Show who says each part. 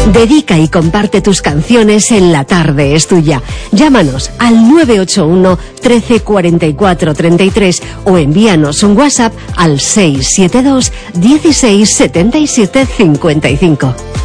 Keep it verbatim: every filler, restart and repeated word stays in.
Speaker 1: Dedica y comparte tus canciones en La Tarde es Tuya. Llámanos al nueve ocho uno, trece, cuarenta y cuatro, treinta y tres o envíanos un WhatsApp al seis siete dos, dieciséis, setenta y siete, cincuenta y cinco.